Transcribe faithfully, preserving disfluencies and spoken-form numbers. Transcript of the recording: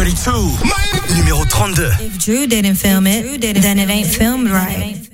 thirty-two. Numéro trente-deux. If Drew didn't film it, then it ain't filmed right.